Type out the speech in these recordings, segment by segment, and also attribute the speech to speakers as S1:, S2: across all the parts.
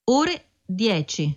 S1: ore 10.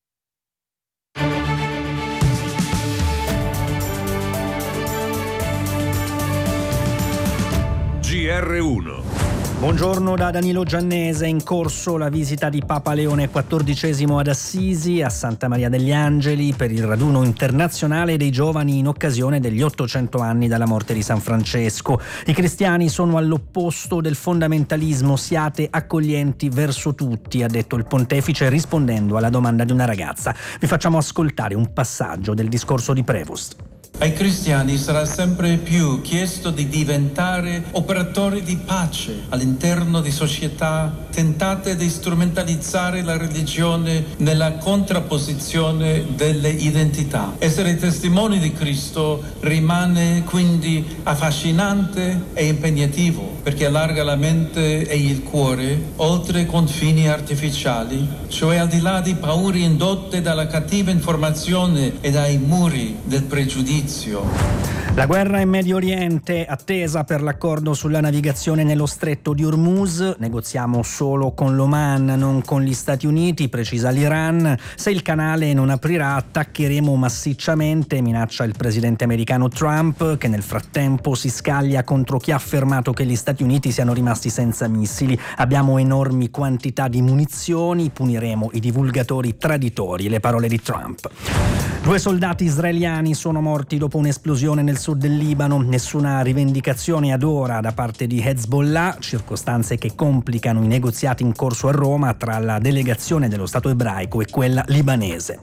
S2: GR1.
S3: Buongiorno da Danilo Giannese. In corso la visita di Papa Leone XIV ad Assisi, a Santa Maria degli Angeli, per il raduno internazionale dei giovani in occasione degli 800 anni dalla morte di San Francesco. I cristiani sono all'opposto del fondamentalismo, siate accoglienti verso tutti, ha detto il pontefice rispondendo alla domanda di una ragazza. Vi facciamo ascoltare un passaggio del discorso di Prevost.
S4: Ai cristiani sarà sempre più chiesto di diventare operatori di pace all'interno di società tentate di strumentalizzare la religione nella contrapposizione delle identità. Essere testimoni di Cristo rimane quindi affascinante e impegnativo, perché allarga la mente e il cuore oltre confini artificiali, cioè al di là di paure indotte dalla cattiva informazione e dai muri del pregiudizio.
S3: La guerra in Medio Oriente, attesa per l'accordo sulla navigazione nello stretto di Hormuz. Negoziamo solo con l'Oman, non con gli Stati Uniti, precisa l'Iran. Se il canale non aprirà, attaccheremo massicciamente, minaccia il presidente americano Trump, che nel frattempo si scaglia contro chi ha affermato che gli Stati Uniti siano rimasti senza missili. Abbiamo enormi quantità di munizioni, puniremo i divulgatori traditori, le parole di Trump. 2 soldati israeliani sono morti dopo un'esplosione nel sud del Libano. Nessuna rivendicazione ad ora da parte di Hezbollah, circostanze che complicano i negoziati in corso a Roma tra la delegazione dello Stato ebraico e quella libanese.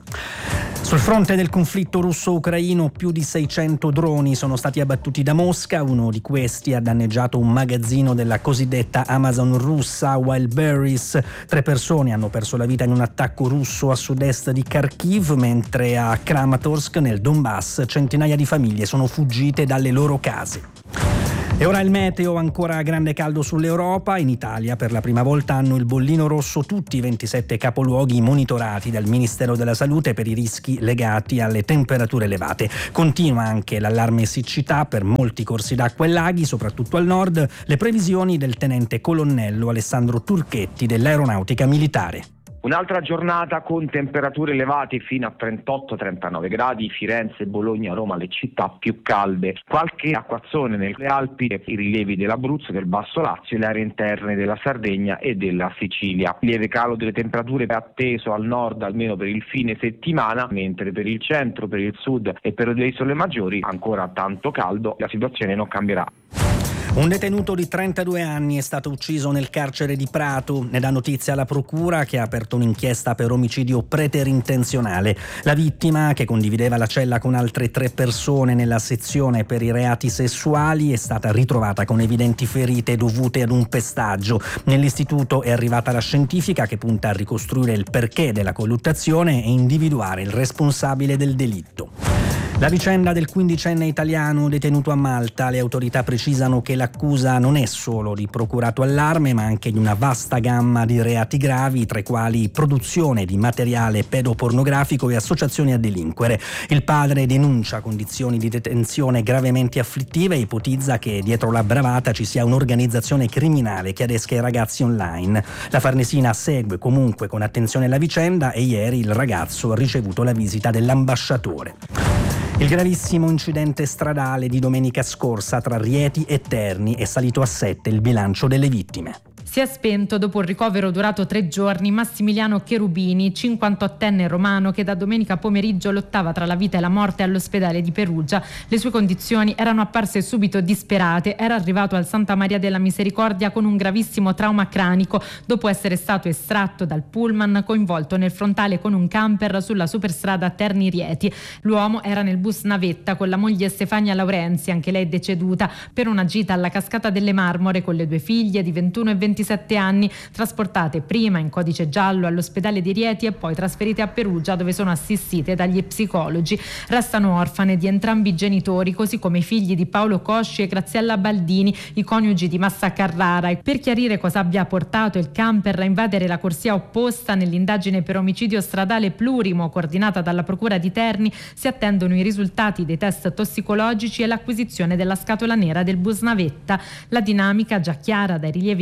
S3: Sul fronte del conflitto russo-ucraino più di 600 droni sono stati abbattuti da Mosca. Uno di questi ha danneggiato un magazzino della cosiddetta Amazon russa, Wildberries. 3 persone hanno perso la vita in un attacco russo a sud-est di Kharkiv, mentre a Kramatorsk nel Donbass centinaia di famiglie sono fuggite dalle loro case. E ora il meteo, ancora grande caldo sull'Europa. In Italia per la prima volta hanno il bollino rosso tutti i 27 capoluoghi monitorati dal Ministero della Salute per i rischi legati alle temperature elevate. Continua anche l'allarme siccità per molti corsi d'acqua e laghi, soprattutto al nord. Le previsioni del tenente colonnello Alessandro Turchetti dell'Aeronautica Militare.
S5: Un'altra giornata con temperature elevate fino a 38-39 gradi, Firenze, Bologna, Roma, le città più calde. Qualche acquazzone nelle Alpi, i rilievi dell'Abruzzo, del Basso Lazio e le aree interne della Sardegna e della Sicilia. Lieve calo delle temperature è atteso al nord almeno per il fine settimana, mentre per il centro, per il sud e per le isole maggiori ancora tanto caldo, la situazione non cambierà.
S3: Un detenuto di 32 anni è stato ucciso nel carcere di Prato. Ne dà notizia la procura, che ha aperto un'inchiesta per omicidio preterintenzionale. La vittima, che condivideva la cella con altre 3 persone nella sezione per i reati sessuali, è stata ritrovata con evidenti ferite dovute ad un pestaggio. Nell'istituto è arrivata la scientifica, che punta a ricostruire il perché della colluttazione e individuare il responsabile del delitto. La vicenda del 15enne italiano detenuto a Malta. Le autorità precisano che l'accusa non è solo di procurato allarme, ma anche di una vasta gamma di reati gravi, tra i quali produzione di materiale pedopornografico e associazioni a delinquere. Il padre denuncia condizioni di detenzione gravemente afflittive e ipotizza che dietro la bravata ci sia un'organizzazione criminale che adesca i ragazzi online. La Farnesina segue comunque con attenzione la vicenda e ieri il ragazzo ha ricevuto la visita dell'ambasciatore. Il gravissimo incidente stradale di domenica scorsa tra Rieti e Terni è salito a 7 il bilancio delle vittime.
S6: Si è spento dopo un ricovero durato 3 giorni Massimiliano Cherubini, 58enne romano che da domenica pomeriggio lottava tra la vita e la morte all'ospedale di Perugia. Le sue condizioni erano apparse subito disperate. Era arrivato al Santa Maria della Misericordia con un gravissimo trauma cranico dopo essere stato estratto dal pullman coinvolto nel frontale con un camper sulla superstrada Terni-Rieti. L'uomo era nel bus navetta con la moglie Stefania Laurenzi, anche lei deceduta, per una gita alla Cascata delle Marmore con le 2 figlie di 21 e 27 anni, trasportate prima in codice giallo all'ospedale di Rieti e poi trasferite a Perugia, dove sono assistite dagli psicologi. Restano orfane di entrambi i genitori, così come i figli di Paolo Cosci e Graziella Baldini, i coniugi di Massa Carrara. Per chiarire cosa abbia portato il camper a invadere la corsia opposta nell'indagine per omicidio stradale plurimo coordinata dalla Procura di Terni, si attendono i risultati dei test tossicologici e l'acquisizione della scatola nera del bus navetta. La dinamica, già chiara dai rilievi della polizia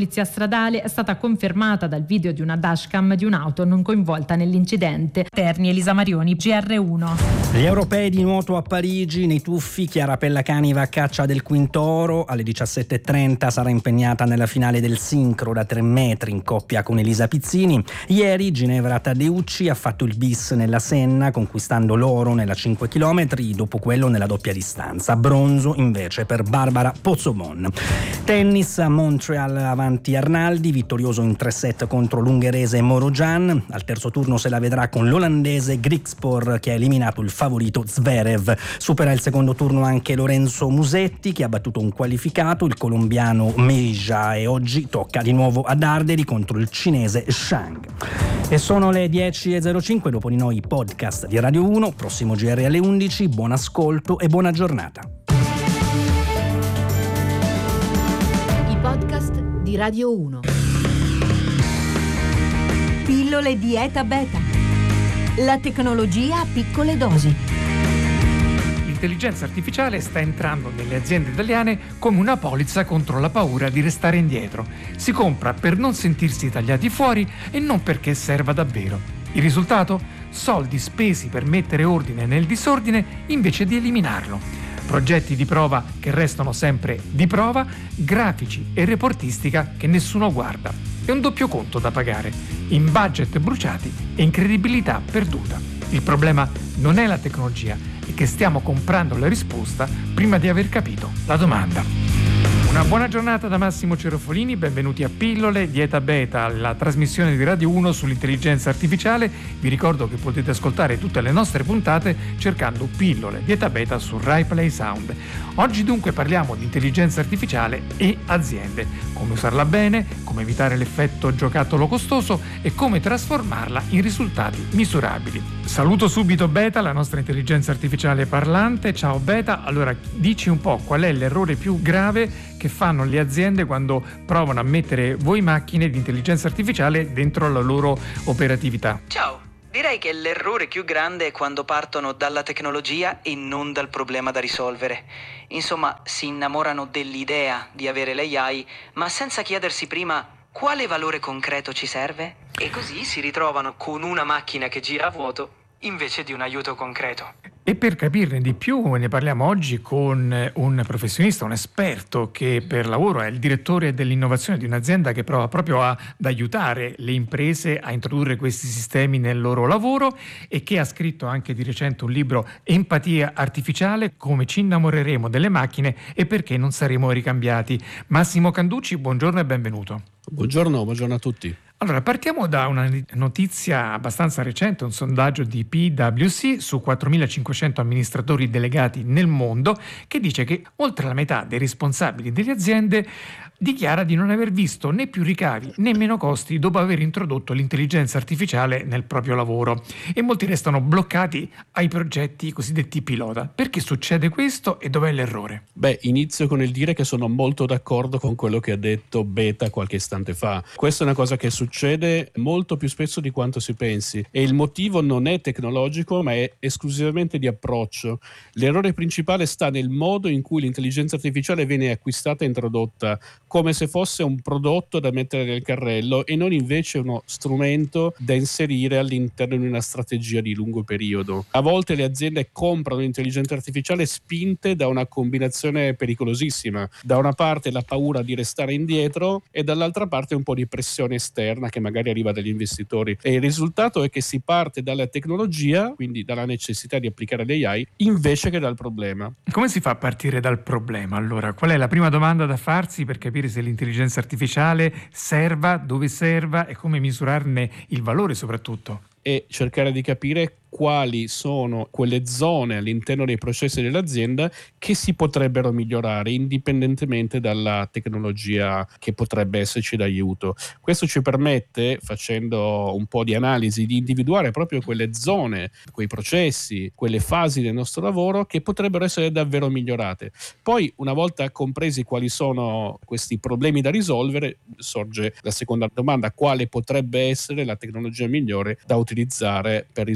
S6: polizia stradale è stata confermata dal video di una dashcam di un'auto non coinvolta nell'incidente. Terni, Elisa Marioni, GR1.
S3: Gli europei di nuoto a Parigi, nei tuffi Chiara Pellacani va a caccia del quinto oro. Alle 17.30 sarà impegnata nella finale del sincro da 3 metri in coppia con Elisa Pizzini. Ieri Ginevra Tadeucci ha fatto il bis nella Senna, conquistando l'oro nella 5 km, dopo quello nella doppia distanza. Bronzo invece per Barbara Pozzomon. Tennis a Montreal, avanti Arnaldi, vittorioso in 3 set contro l'ungherese Morojan. Al terzo turno se la vedrà con l'olandese Griekspoor, che ha eliminato il favorito Zverev. Supera il secondo turno anche Lorenzo Musetti, che ha battuto un qualificato, il colombiano Meija, e oggi tocca di nuovo ad Arderi contro il cinese Shang. E sono le 10.05, dopo di noi podcast di Radio 1, prossimo GR alle 11, buon ascolto e buona giornata.
S1: I podcast di Radio 1. Pillole Dieta Beta. La tecnologia a piccole dosi.
S2: L'intelligenza artificiale sta entrando nelle aziende italiane come una polizza contro la paura di restare indietro. Si compra per non sentirsi tagliati fuori e non perché serva davvero. Il risultato? Soldi spesi per mettere ordine nel disordine invece di eliminarlo. Progetti di prova che restano sempre di prova, grafici e reportistica che nessuno guarda. È un doppio conto da pagare, in budget bruciati e in credibilità perduta. Il problema non è la tecnologia, è che stiamo comprando la risposta prima di aver capito la domanda. Una buona giornata da Massimo Cerofolini, benvenuti a Pillole Dieta Beta, la trasmissione di Radio 1 sull'intelligenza artificiale. Vi ricordo che potete ascoltare tutte le nostre puntate cercando Pillole Dieta Beta su Rai Play Sound. Oggi dunque parliamo di intelligenza artificiale e aziende, come usarla bene, come evitare l'effetto giocattolo costoso e come trasformarla in risultati misurabili. Saluto subito Beta, la nostra intelligenza artificiale parlante. Ciao Beta, allora dici un po' qual è l'errore più grave che fanno le aziende quando provano a mettere voi macchine di intelligenza artificiale dentro la loro operatività.
S7: Ciao, direi che l'errore più grande è quando partono dalla tecnologia e non dal problema da risolvere. Insomma, si innamorano dell'idea di avere l'AI, ma senza chiedersi prima quale valore concreto ci serve, e così si ritrovano con una macchina che gira a vuoto invece di un aiuto concreto.
S2: E per capirne di più ne parliamo oggi con un professionista, un esperto che per lavoro è il direttore dell'innovazione di un'azienda che prova proprio ad aiutare le imprese a introdurre questi sistemi nel loro lavoro e che ha scritto anche di recente un libro, Empatia artificiale, come ci innamoreremo delle macchine e perché non saremo ricambiati. Massimo Canducci, buongiorno e benvenuto.
S8: Buongiorno a tutti.
S2: Allora, partiamo da una notizia abbastanza recente, un sondaggio di PwC su 4.500 amministratori delegati nel mondo, che dice che oltre la metà dei responsabili delle aziende dichiara di non aver visto né più ricavi né meno costi dopo aver introdotto l'intelligenza artificiale nel proprio lavoro, e molti restano bloccati ai progetti cosiddetti pilota. Perché succede questo e dov'è l'errore?
S8: Inizio con il dire che sono molto d'accordo con quello che ha detto Beta qualche istante fa. Questa è una cosa che succede molto più spesso di quanto si pensi, e il motivo non è tecnologico ma è esclusivamente di approccio. L'errore principale sta nel modo in cui l'intelligenza artificiale viene acquistata e introdotta, come se fosse un prodotto da mettere nel carrello e non invece uno strumento da inserire all'interno di una strategia di lungo periodo. A volte le aziende comprano l'intelligenza artificiale spinte da una combinazione pericolosissima. Da una parte la paura di restare indietro e dall'altra parte un po' di pressione esterna che magari arriva dagli investitori. E il risultato è che si parte dalla tecnologia, quindi dalla necessità di applicare l'AI, invece che dal problema.
S2: Come si fa a partire dal problema? Allora, qual è la prima domanda da farsi per capire se l'intelligenza artificiale serva, dove serva e come misurarne il valore soprattutto?
S8: E cercare di capire quali sono quelle zone all'interno dei processi dell'azienda che si potrebbero migliorare indipendentemente dalla tecnologia che potrebbe esserci d'aiuto. Questo ci permette, facendo un po' di analisi, di individuare proprio quelle zone, quei processi, quelle fasi del nostro lavoro che potrebbero essere davvero migliorate. Poi, una volta compresi quali sono questi problemi da risolvere, sorge la seconda domanda: quale potrebbe essere la tecnologia migliore da utilizzare per risolvere quel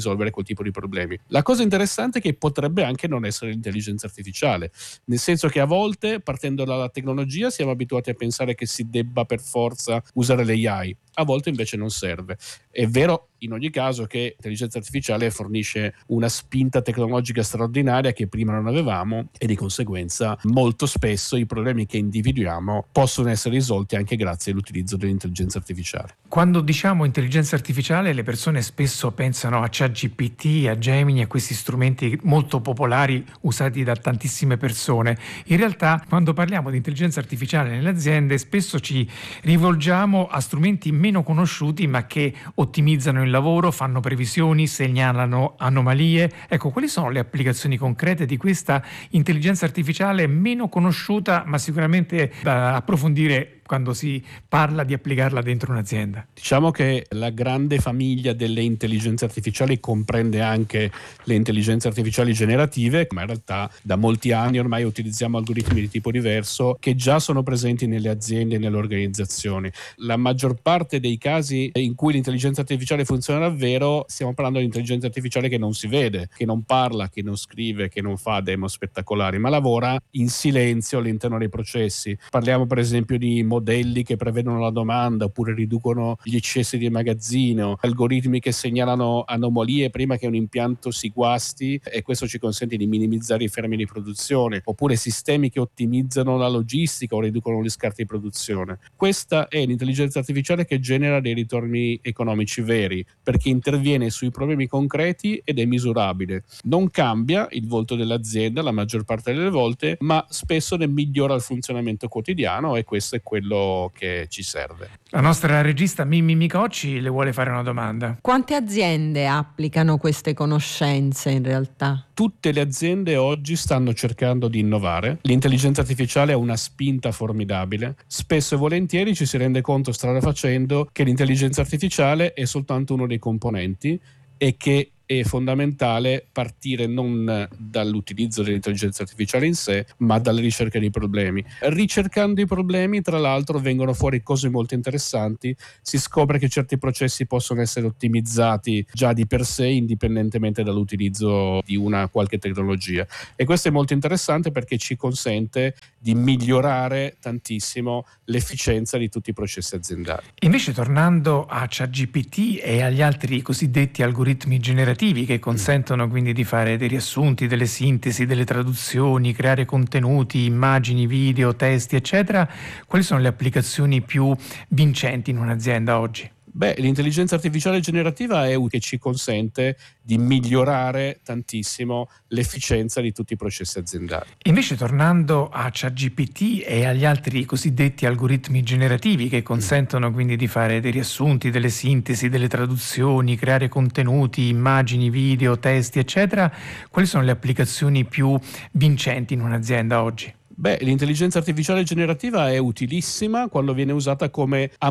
S8: quel tipo di problemi. La cosa interessante è che potrebbe anche non essere l'intelligenza artificiale, nel senso che a volte, partendo dalla tecnologia, siamo abituati a pensare che si debba per forza usare l'AI, a volte invece non serve. È vero in ogni caso che l'intelligenza artificiale fornisce una spinta tecnologica straordinaria che prima non avevamo e di conseguenza molto spesso i problemi che individuiamo possono essere risolti anche grazie all'utilizzo dell'intelligenza artificiale.
S2: Quando diciamo intelligenza artificiale, le persone spesso pensano a ChatGPT, a Gemini, a questi strumenti molto popolari usati da tantissime persone. In realtà, quando parliamo di intelligenza artificiale nelle aziende, spesso ci rivolgiamo a strumenti meno conosciuti ma che ottimizzano il lavoro, fanno previsioni, segnalano anomalie. Ecco, quali sono le applicazioni concrete di questa intelligenza artificiale meno conosciuta ma sicuramente da approfondire quando si parla di applicarla dentro un'azienda?
S8: Diciamo che la grande famiglia delle intelligenze artificiali comprende anche le intelligenze artificiali generative, ma in realtà da molti anni ormai utilizziamo algoritmi di tipo diverso che già sono presenti nelle aziende e nelle organizzazioni. La maggior parte dei casi in cui l'intelligenza artificiale funziona davvero, stiamo parlando di intelligenza artificiale che non si vede, che non parla, che non scrive, che non fa demo spettacolari, ma lavora in silenzio all'interno dei processi. Parliamo per esempio di modelli che prevedono la domanda oppure riducono gli eccessi di magazzino, algoritmi che segnalano anomalie prima che un impianto si guasti e questo ci consente di minimizzare i fermi di produzione, oppure sistemi che ottimizzano la logistica o riducono gli scarti di produzione. Questa è l'intelligenza artificiale che genera dei ritorni economici veri, perché interviene sui problemi concreti ed è misurabile. Non cambia il volto dell'azienda la maggior parte delle volte, ma spesso ne migliora il funzionamento quotidiano e questo è quello che ci serve.
S2: La nostra regista Mimmi Micocci le vuole fare una domanda.
S9: Quante aziende applicano queste conoscenze in realtà?
S8: Tutte le aziende oggi stanno cercando di innovare. L'intelligenza artificiale ha una spinta formidabile. Spesso e volentieri ci si rende conto strada facendo che l'intelligenza artificiale è soltanto uno dei componenti e che è fondamentale partire non dall'utilizzo dell'intelligenza artificiale in sé, ma dalla ricerca dei problemi. Ricercando i problemi, tra l'altro, vengono fuori cose molto interessanti. Si scopre che certi processi possono essere ottimizzati già di per sé, indipendentemente dall'utilizzo di una qualche tecnologia. E questo è molto interessante perché ci consente di migliorare tantissimo l'efficienza di tutti i processi aziendali.
S2: Invece, tornando a ChatGPT e agli altri cosiddetti algoritmi generativi che consentono quindi di fare dei riassunti, delle sintesi, delle traduzioni, creare contenuti, immagini, video, testi, eccetera, quali sono le applicazioni più vincenti in un'azienda oggi?
S8: L'intelligenza artificiale generativa è che ci consente di migliorare tantissimo l'efficienza di tutti i processi aziendali.
S2: Invece, tornando a ChatGPT e agli altri cosiddetti algoritmi generativi che consentono quindi di fare dei riassunti, delle sintesi, delle traduzioni, creare contenuti, immagini, video, testi, eccetera, quali sono le applicazioni più vincenti in un'azienda oggi?
S8: L'intelligenza artificiale generativa è utilissima quando viene usata come